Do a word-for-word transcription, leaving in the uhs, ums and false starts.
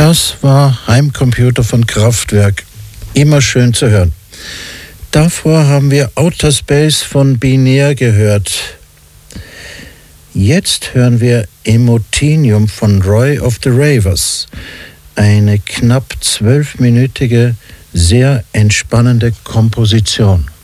Das war Heimcomputer von Kraftwerk. Immer schön zu hören. Davor haben wir Outer Space von Binär gehört. Jetzt hören wir Emotinium von Roy of the Ravers. Eine knapp zwölfminütige, sehr entspannende Komposition.